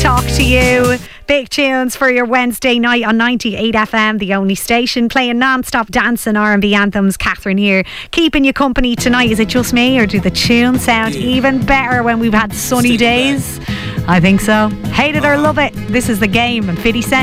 talk to you. Big tunes for your Wednesday night on 98 FM, the only station playing non-stop dancing R&B anthems. Catherine here, keeping you company tonight. Is it just me, or do the tunes sound even better when we've had sunny days? I think so. Hate it or love it, this is The Game and 50 Cent.